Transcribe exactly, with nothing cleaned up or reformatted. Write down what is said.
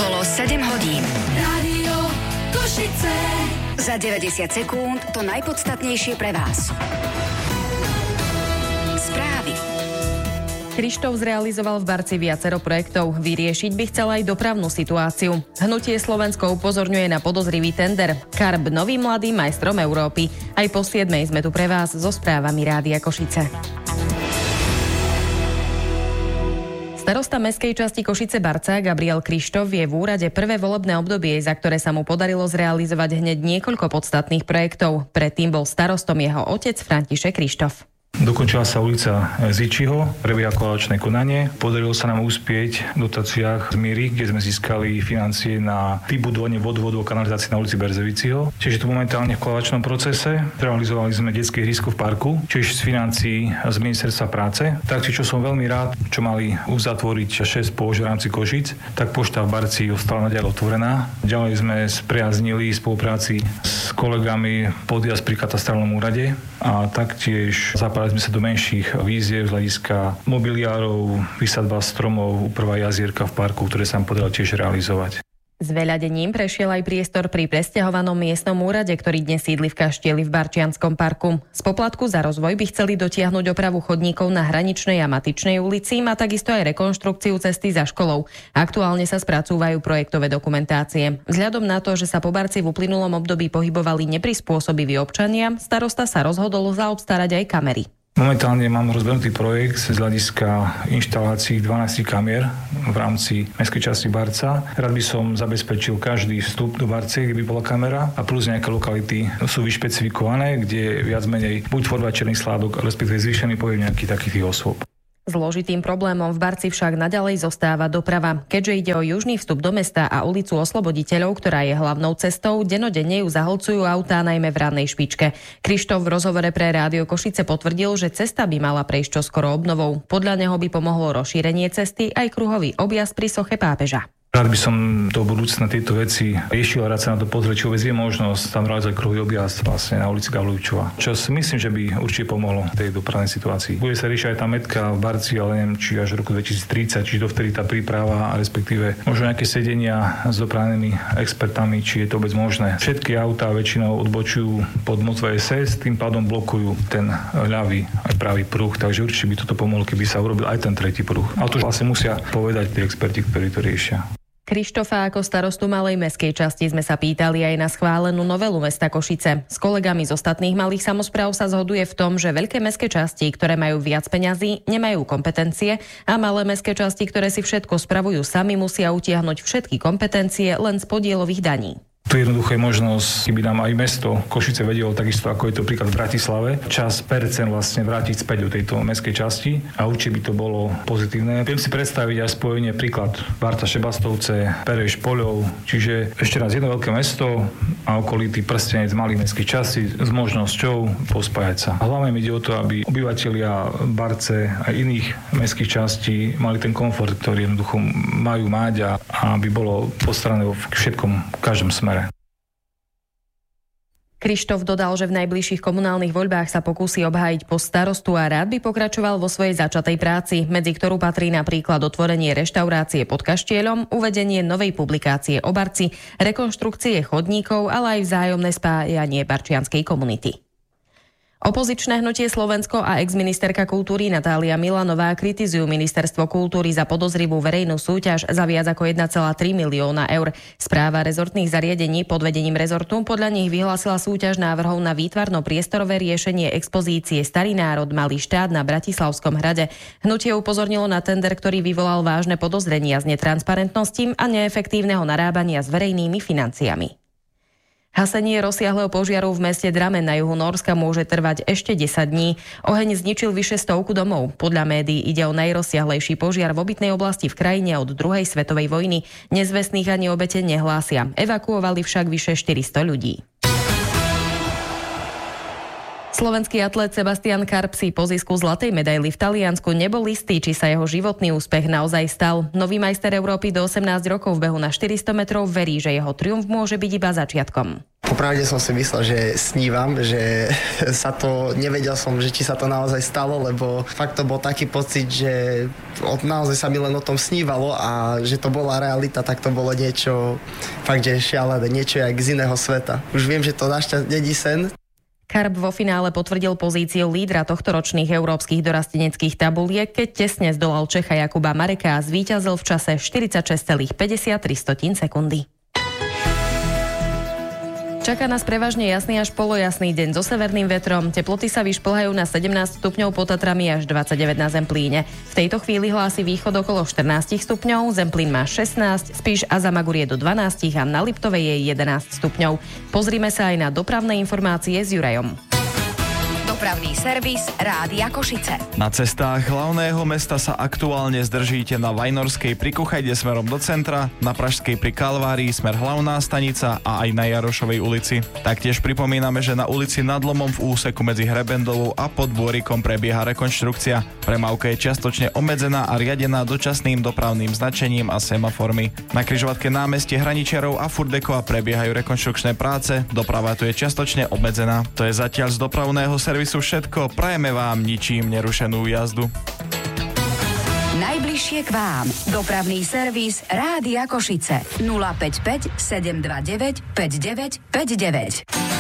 Bolo sedem hodín. Rádio Košice. Za deväťdesiat sekúnd to najpodstatnejšie pre vás. Správy. Krištof zrealizoval v Barci viacero projektov. Vyriešiť by chcel aj dopravnú situáciu. Hnutie Slovensko upozorňuje na podozrivý tender. Karb nový mladý majstrom Európy. Aj po siedmej sme tu pre vás so správami Rádia Košice. Starosta mestskej časti Košice-Barca Gabriel Krištof je v úrade prvé volebné obdobie, za ktoré sa mu podarilo zrealizovať hneď niekoľko podstatných projektov. Predtým bol starostom jeho otec František Krištof. Dokončila sa ulica Zičiho, prebieha koaličné konanie. Podarilo sa nám uspieť v dotáciách z Míry, kde sme získali financie na vybudovanie vodovodu a kanalizácie na ulici Berzeviciho. Čiže tu momentálne v koaličnom procese. Realizovali sme detské ihrisko v parku, čiže z financií z ministerstva práce. Takže čo som veľmi rád, čo mali uzatvoriť šesť pošt v rámci Košic, tak pošta v Barci ostala naďalej otvorená. Ďalej sme spriaznili spolupráci s kolegami podjazd pri katastrálnom úrade a taktiež zapájali sme sa do menších víziev z hľadiska mobiliárov, vysadba stromov, úprava jazierka v parku, ktoré sa nám podarilo tiež realizovať. S veľadením prešiel aj priestor pri presťahovanom miestnom úrade, ktorý dnes sídli v Kaštieli v Barčianskom parku. Z poplatku za rozvoj by chceli dotiahnuť opravu chodníkov na Hraničnej a Matičnej ulici a takisto aj rekonštrukciu cesty za školou. Aktuálne sa spracúvajú projektové dokumentácie. Vzhľadom na to, že sa po Barci v uplynulom období pohybovali neprispôsobiví občania, starosta sa rozhodol zaobstarať aj kamery. Momentálne mám rozbehnutý projekt z hľadiska inštalácií dvanásť kamier v rámci mestskej časti Barca. Rád by som zabezpečil každý vstup do Barce, kde by bola kamera a plus nejaké lokality sú vyšpecifikované, kde viac menej buď tvorba černých sládok, respektíve zvýšený pohyb nejakých takých osôb. Zložitým problémom v Barci však naďalej zostáva doprava. Keďže ide o južný vstup do mesta a ulicu Osloboditeľov, ktorá je hlavnou cestou, denodenne ju zahlcujú autá najmä v rannej špičke. Krištof v rozhovore pre Rádio Košice potvrdil, že cesta by mala prejsť čoskoro obnovou. Podľa neho by pomohlo rozšírenie cesty aj kruhový objazd pri soche pápeža. Rád by som do budúcna tieto veci riešil a rád sa na to pozrieť, či vôbec je možnosť tam realizovať kruhový objazd vlastne na ulici Gavlučova. Čo si myslím, že by určite pomohlo tej dopravnej situácii. Bude sa riešiť aj tá metka v Barci, ale neviem, či až v roku dvetisíctridsať, či dovtedy tá príprava a respektíve možno nejaké sedenia s dopravnými expertami, či je to vôbec možné. Všetky autá väčšinou odbočujú pod moc vé es es, tým pádom blokujú ten ľavý aj pravý pruh, takže určite by toto pomohlo, keby sa urobil aj ten tretí pruh. Ale to vlastne musia povedať tí experti, ktorí to riešia. Krištofa ako starostu malej mestskej časti sme sa pýtali aj na schválenú novelu mesta Košice. S kolegami z ostatných malých samospráv sa zhoduje v tom, že veľké mestské časti, ktoré majú viac peňazí, nemajú kompetencie a malé mestské časti, ktoré si všetko spravujú sami, musia utiahnuť všetky kompetencie len z podielových daní. Tu jednoducho je možnosť, keby nám aj mesto Košice vedelo, takisto ako je to príklad v Bratislave, čas percent vlastne vrátiť späť do tejto mestskej časti a určite by to bolo pozitívne. Viem si predstaviť aj spojenie príklad Barta Šebastovce, Pereš Poľov, čiže ešte raz jedno veľké mesto a okolitý prstenec malých mestských častí s možnosťou pospájať sa. A hlavne ide o to, aby obyvatelia Barce aj iných mestských častí mali ten komfort, ktorý jednoducho majú mať a, a aby bolo postarané v všetkom, v každom smere. Krištof dodal, že v najbližších komunálnych voľbách sa pokúsi obhájiť post starostu a rád by pokračoval vo svojej začatej práci, medzi ktorú patrí napríklad otvorenie reštaurácie pod Kaštieľom, uvedenie novej publikácie o Barci, rekonštrukcie chodníkov, ale aj vzájomné spájanie barčianskej komunity. Opozičné hnutie Slovensko a exministerka kultúry Natália Milanová kritizujú ministerstvo kultúry za podozrivú verejnú súťaž za viac ako jeden celá tri milióna eur. Správa rezortných zariadení pod vedením rezortu podľa nich vyhlásila súťaž návrhov na výtvarno-priestorové riešenie expozície Starý národ, Malý štát na Bratislavskom hrade. Hnutie upozornilo na tender, ktorý vyvolal vážne podozrenia z netransparentnosti a neefektívneho narábania s verejnými financiami. Hasenie rozsiahleho požiaru v meste Dramen na juhu Nórska môže trvať ešte desať dní. Oheň zničil vyše stovku domov. Podľa médií ide o najrozsiahlejší požiar v obytnej oblasti v krajine od druhej svetovej vojny. Nezvestných ani obete nehlásia. Evakuovali však vyše štyristo ľudí. Slovenský atlet Sebastian Karp si po zisku zlatej medaily v Taliansku nebol istý, či sa jeho životný úspech naozaj stal. Nový majster Európy do osemnásť rokov v behu na štyristo metrov verí, že jeho triumf môže byť iba začiatkom. Popravde som si myslel, že snívam, že sa to, nevedel som, že či sa to naozaj stalo, lebo fakt to bol taký pocit, že naozaj sa mi len o tom snívalo a že to bola realita, tak to bolo niečo fakt, že šialené, niečo jak z iného sveta. Už viem, že to našťastie není sen. Karp vo finále potvrdil pozíciu lídra tohtoročných európskych dorasteneckých tabuliek, keď tesne zdolal Čecha Jakuba Mareka a zvíťazil v čase štyridsaťšesť celá päťdesiattri sekundy. Čaká nás prevažne jasný až polojasný deň so severným vetrom. Teploty sa vyšplhajú na sedemnásť stupňov pod Tatrami až dvadsaťdeväť na Zemplíne. V tejto chvíli hlási východ okolo štrnásť stupňov, Zemplín má šestnásť, Spiš a Zamagur je do dvanásť a na Liptovej je jedenásť stupňov. Pozrime sa aj na dopravné informácie s Jurajom. Dopravný servis Rádia Košice. Na cestách hlavného mesta sa aktuálne zdržíte na Vajnorskej pri Kuchajde smerom do centra, na Pražskej pri Kalvárii smer hlavná stanica a aj na Jarošovej ulici. Taktiež pripomíname, že na ulici Nad Lomom v úseku medzi Hrebendovou a Podbôrikom prebieha rekonštrukcia. Premávka je čiastočne obmedzená a riadená dočasným dopravným značením a semaformy. Na križovatke námestie Hraničiarov a Furdekova prebiehajú rekonštrukčné práce, doprava tu je čiastočne obmedzená. To je zatiaľ z dopravného servisu všetko, prajeme vám ničím nerušenú jazdu. Najbližšie k vám. Dopravný servis Rádia Košice. nula päť päť sedem dva deväť päť deväť päť deväť.